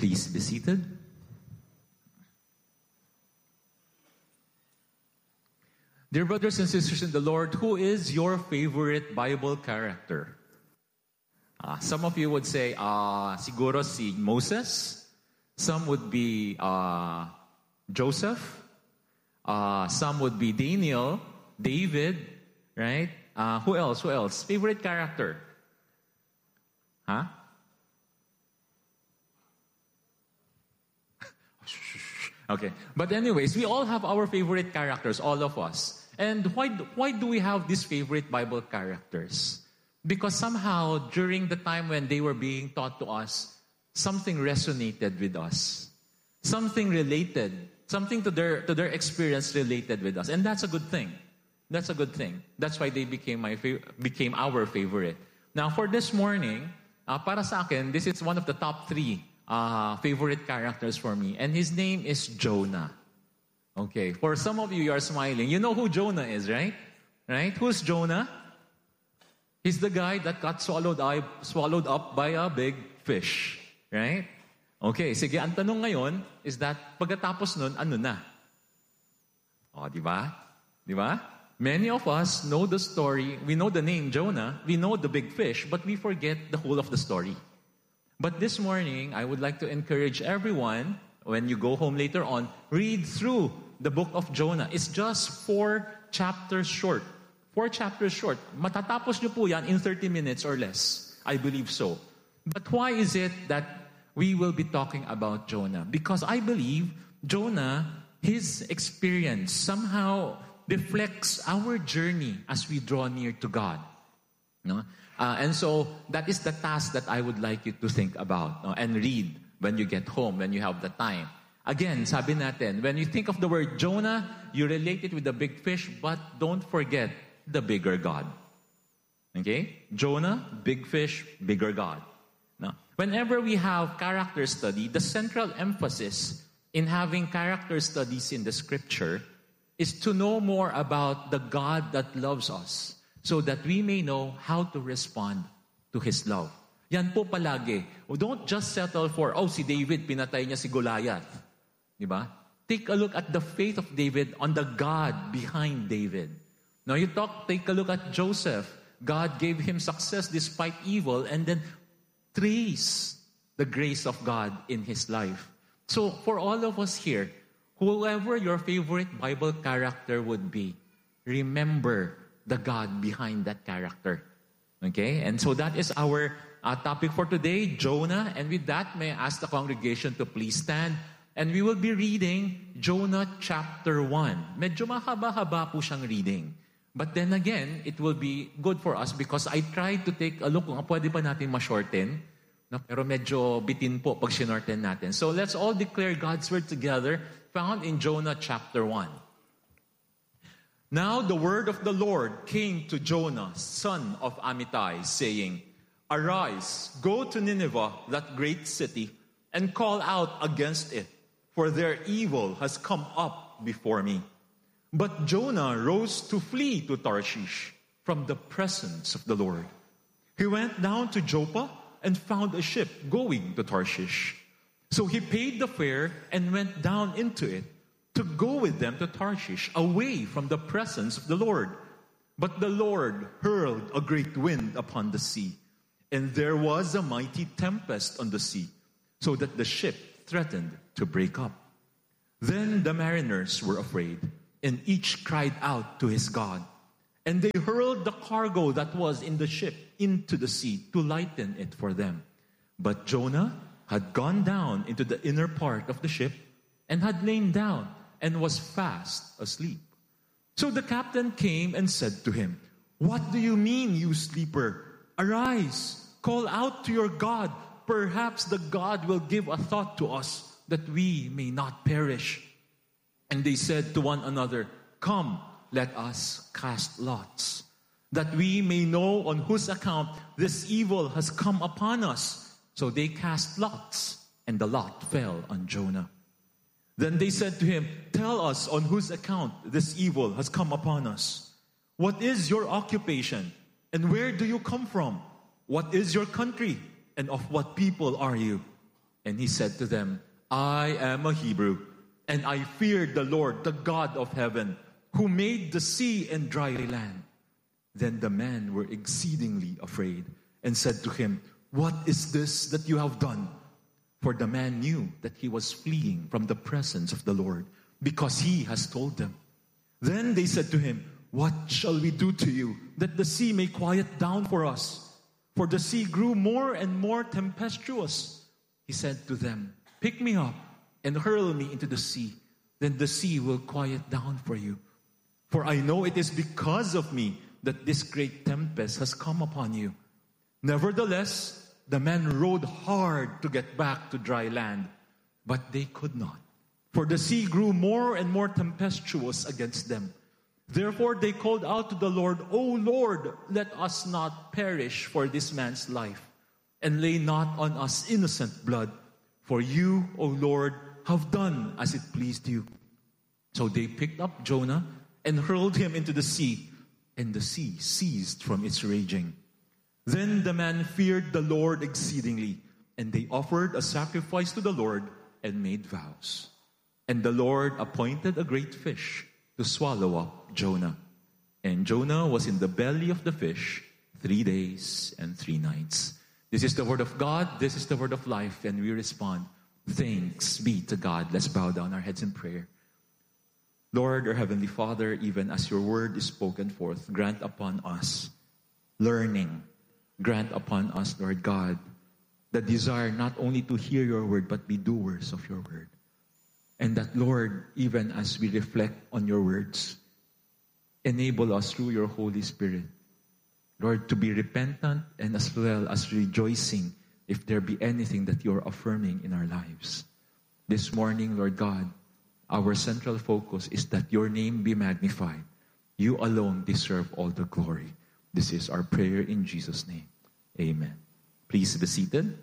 Please be seated. Dear brothers and sisters in the Lord, who is your favorite Bible character? Some of you would say, siguro si Moses. Some would be Joseph. Some would be Daniel, David, right? Who else? Who else? Favorite character? Huh? Okay. But anyways, we all have our favorite characters, all of us. And why do we have these favorite Bible characters? Because somehow, during the time when they were being taught to us, something resonated with us. Something related. Something to their experience related with us. And that's a good thing. That's a good thing. That's why they became our favorite. Now, for this morning, para sa akin, this is one of the top 3 favorite characters for me. And his name is Jonah. Okay, for some of you are smiling. You know who Jonah is, right? Right? Who's Jonah? He's the guy that got swallowed up by a big fish. Right? Okay, sige, ang tanong ngayon is that pagkatapos nun, ano na? Di ba? Di ba? Many of us know the story. We know the name Jonah. We know the big fish, but we forget the whole of the story. But this morning, I would like to encourage everyone, when you go home later on, read through the book of Jonah. It's just 4 chapters short. 4 chapters short. Matatapos nyo po yan in 30 minutes or less. I believe so. But why is it that we will be talking about Jonah? Because I believe Jonah, his experience somehow reflects our journey as we draw near to God. No? And so that is the task that I would like you to think about, no? And read when you get home, when you have the time. Again, sabi natin, when you think of the word Jonah, you relate it with the big fish, but don't forget the bigger God. Okay? Jonah, big fish, bigger God. No? Whenever we have character study, the central emphasis in having character studies in the scripture is to know more about the God that loves us so that we may know how to respond to His love. Yan po palagi. Don't just settle for, si David, pinatay niya si Goliath. Diba? Take a look at the faith of David on the God behind David. Now take a look at Joseph. God gave him success despite evil, and then trace the grace of God in his life. So for all of us here, whoever your favorite Bible character would be, remember the God behind that character. Okay? And so that is our topic for today, Jonah. And with that, may I ask the congregation to please stand. And we will be reading Jonah chapter 1. Medyo mahaba-haba po siyang reading. But then again, it will be good for us because I tried to take a look kung pwede pa natin ma-shorten. No? Pero medyo bitin po pag shinorten natin. So let's all declare God's word together, found in Jonah chapter 1. Now the word of the Lord came to Jonah, son of Amittai, saying, Arise, go to Nineveh, that great city, and call out against it, for their evil has come up before me. But Jonah rose to flee to Tarshish from the presence of the Lord. He went down to Joppa and found a ship going to Tarshish. So he paid the fare and went down into it to go with them to Tarshish, away from the presence of the Lord. But the Lord hurled a great wind upon the sea, and there was a mighty tempest on the sea, so that the ship threatened to break up. Then the mariners were afraid, and each cried out to his God. And they hurled the cargo that was in the ship into the sea to lighten it for them. But Jonah had gone down into the inner part of the ship and had lain down and was fast asleep. So the captain came and said to him, What do you mean, you sleeper? Arise, call out to your God. Perhaps the God will give a thought to us, that we may not perish. And they said to one another, Come, let us cast lots, that we may know on whose account this evil has come upon us. So they cast lots, and the lot fell on Jonah. Then they said to him, Tell us on whose account this evil has come upon us. What is your occupation, and where do you come from? What is your country, and of what people are you? And he said to them, I am a Hebrew, and I fear the Lord, the God of heaven, who made the sea and dry land. Then the men were exceedingly afraid and said to him, What is this that you have done? For the man knew that he was fleeing from the presence of the Lord, because he has told them. Then they said to him, What shall we do to you, that the sea may quiet down for us? For the sea grew more and more tempestuous. He said to them, Pick me up and hurl me into the sea. Then the sea will quiet down for you. For I know it is because of me that this great tempest has come upon you. Nevertheless, the men rowed hard to get back to dry land, but they could not. For the sea grew more and more tempestuous against them. Therefore they called out to the Lord, O Lord, let us not perish for this man's life, and lay not on us innocent blood. For you, O Lord, have done as it pleased you. So they picked up Jonah and hurled him into the sea, and the sea ceased from its raging. Then the man feared the Lord exceedingly, and they offered a sacrifice to the Lord and made vows. And the Lord appointed a great fish to swallow up Jonah. And Jonah was in the belly of the fish 3 days and 3 nights. This is the word of God. This is the word of life. And we respond, thanks be to God. Let's bow down our heads in prayer. Lord, our Heavenly Father, even as your word is spoken forth, grant upon us learning. Grant upon us, Lord God, the desire not only to hear your word, but be doers of your word. And that, Lord, even as we reflect on your words, enable us through your Holy Spirit, Lord, to be repentant and as well as rejoicing if there be anything that you're affirming in our lives. This morning, Lord God, our central focus is that your name be magnified. You alone deserve all the glory. This is our prayer in Jesus' name. Amen. Please be seated.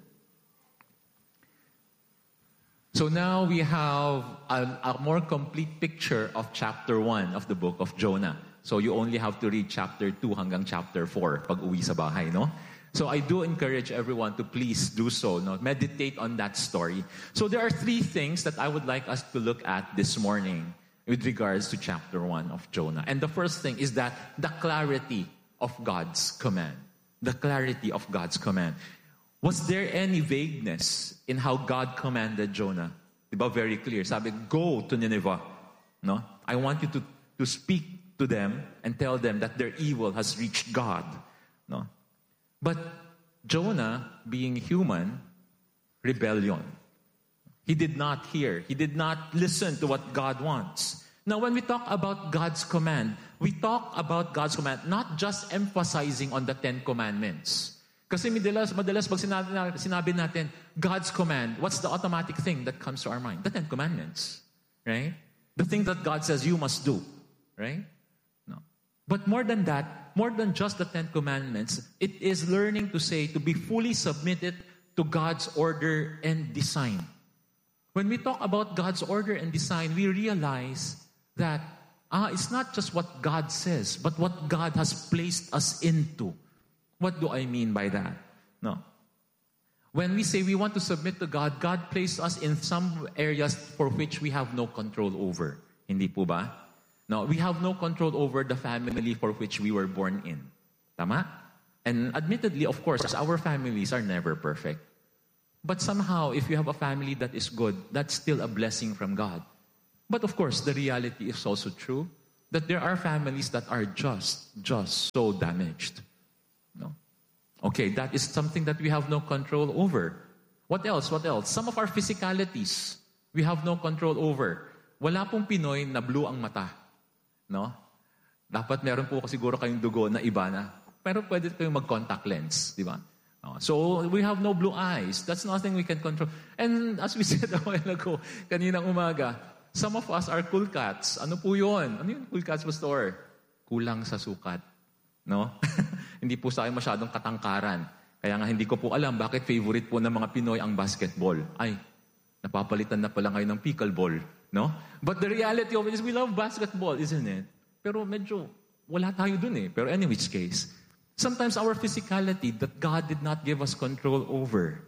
So now we have a more complete picture of chapter 1 of the book of Jonah. So you only have to read chapter 2 hanggang chapter 4 pag uwi sa bahay, no? So I do encourage everyone to please do so, no? Meditate on that story. So there are 3 things that I would like us to look at this morning with regards to chapter 1 of Jonah. And the first thing is that the clarity of God's command. The clarity of God's command. Was there any vagueness in how God commanded Jonah? Diba, very clear. Sabi, go to Nineveh. No? I want you to speak to them and tell them that their evil has reached God. No? But Jonah, being human, rebellion. He did not hear. He did not listen to what God wants. Now, when we talk about God's command, we talk about God's command not just emphasizing on the 10 Commandments. Kasi madalas pag sinabi natin, God's command, what's the automatic thing that comes to our mind? The 10 Commandments. Right? The thing that God says you must do. Right? No. But more than that, more than just the 10 Commandments, it is learning to say, to be fully submitted to God's order and design. When we talk about God's order and design, we realize that it's not just what God says, but what God has placed us into. What do I mean by that? No. When we say we want to submit to God, God placed us in some areas for which we have no control over. Hindi po ba? No, we have no control over the family for which we were born in. Tama? And admittedly, of course, our families are never perfect. But somehow, if you have a family that is good, that's still a blessing from God. But of course, the reality is also true that there are families that are just so damaged. No? Okay, that is something that we have no control over. What else? What else? Some of our physicalities, we have no control over. Wala pong Pinoy na blue ang mata. No? Dapat meron po siguro kayong dugo na iba na. Pero pwede kayong mag-contact lens, di ba? So we have no blue eyes. That's nothing we can control. And as we said a while ago, kaninang umaga, some of us are cool cats. Ano po yun? Ano yun cool cats, Pastor? Kulang sa sukat. No? Hindi po sa akin masyadong katangkaran. Kaya nga hindi ko po alam bakit favorite po ng mga Pinoy ang basketball. Ay, napapalitan na pala ngayon ng pickleball. No? But the reality of it is we love basketball, isn't it? Pero medyo wala tayo dun eh. Pero anyways case, sometimes our physicality that God did not give us control over,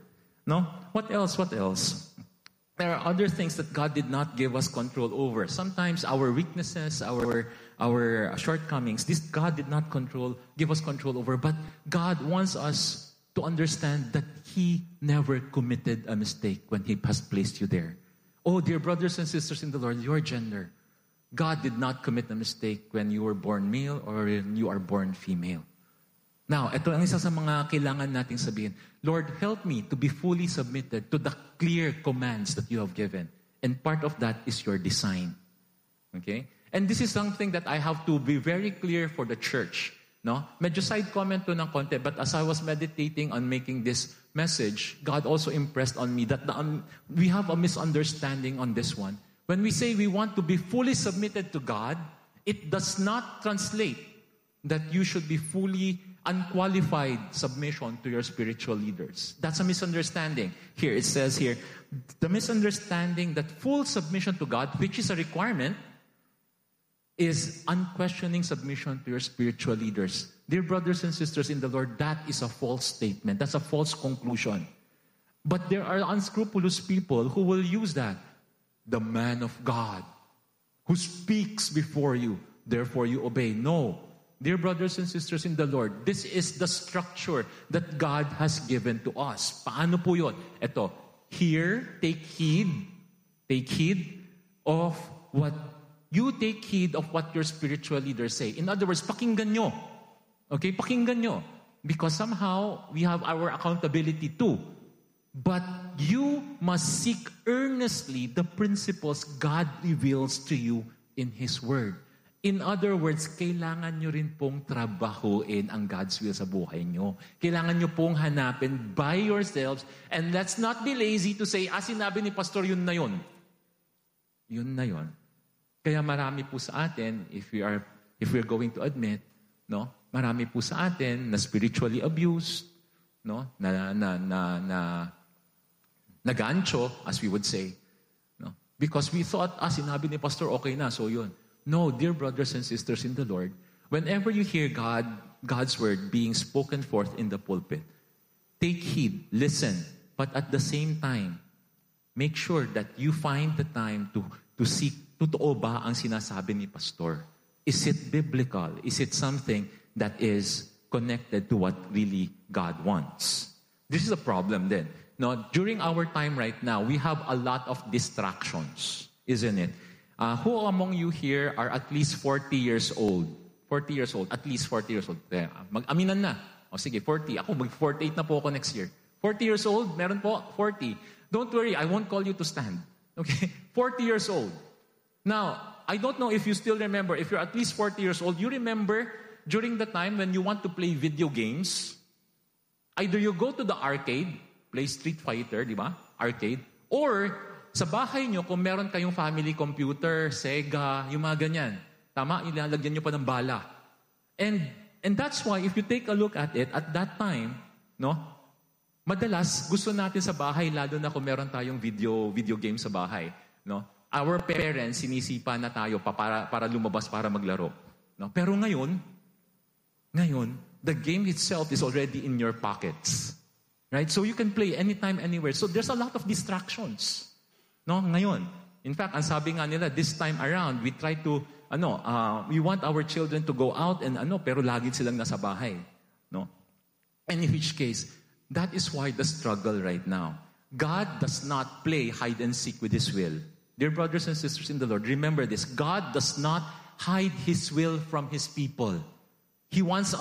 No? What else? What else? There are other things that God did not give us control over. Sometimes our weaknesses, our shortcomings, this God did not give us control over. But God wants us to understand that He never committed a mistake when He has placed you there. Oh, dear brothers and sisters in the Lord, your gender. God did not commit a mistake when you were born male or when you are born female. Now, ito ang isa sa mga kailangan nating sabihin. Lord, help me to be fully submitted to the clear commands that you have given. And part of that is your design. Okay? And this is something that I have to be very clear for the church. No? Medyo side comment to ng konti, but as I was meditating on making this message, God also impressed on me that we have a misunderstanding on this one. When we say we want to be fully submitted to God, it does not translate that you should be fully unqualified submission to your spiritual leaders. That's a misunderstanding. Here, it says here, the misunderstanding that full submission to God, which is a requirement, is unquestioning submission to your spiritual leaders. Dear brothers and sisters in the Lord, that is a false statement. That's a false conclusion. But there are unscrupulous people who will use that. The man of God who speaks before you, therefore you obey. No. Dear brothers and sisters in the Lord, this is the structure that God has given to us. Paano po yun? Ito, here, take heed of what you take heed of what your spiritual leaders say. In other words, pakinggan nyo. Okay, pakinggan nyo. Because somehow, we have our accountability too. But you must seek earnestly the principles God reveals to you in His Word. In other words, kailangan nyo rin pong trabahuin ang God's will sa buhay nyo. Kailangan nyo pong hanapin by yourselves. And let's not be lazy to say, sinabi ni Pastor, yun na yun. Yun na yun. Kaya marami po sa atin, if we're going to admit, no, marami po sa atin na spiritually abused, no, na nagancho, as we would say, no, because we thought, sinabi ni Pastor, okay na, so yun. No, dear brothers and sisters in the Lord, whenever you hear God's word being spoken forth in the pulpit, take heed, listen, but at the same time, make sure that you find the time to seek, totoo ba ang sinasabi ni Pastor? Is it biblical? Is it something that is connected to what really God wants? This is a problem then. No, during our time right now, we have a lot of distractions, isn't it? Who among you here are at least 40 years old? 40 years old, at least 40 years old. Mag-aminan na. O sige, 40. Ako, mag-48 na po ako next year. 40 years old, meron po, 40. Don't worry, I won't call you to stand. Okay? 40 years old. Now, I don't know if you still remember, if you're at least 40 years old, you remember during the time when you want to play video games, either you go to the arcade, play Street Fighter, di ba? Arcade. Or, sa bahay nyo, kung meron kayong family computer, Sega, yung mga ganyan. Tama, ilalagyan nyo pa ng bala. And that's why, if you take a look at it, at that time, no, madalas, gusto natin sa bahay, lalo na kung meron tayong video game sa bahay. No? Our parents, sinisipa na tayo para lumabas, para maglaro. No? Pero ngayon, the game itself is already in your pockets. Right? So you can play anytime, anywhere. So there's a lot of distractions. No? Ngayon. In fact, ang sabi nga nila, this time around, we try to, we want our children to go out and pero lagi silang nasa bahay. No? And in which case, that is why the struggle right now. God does not play hide and seek with His will. Dear brothers and sisters in the Lord, remember this. God does not hide His will from His people. He wants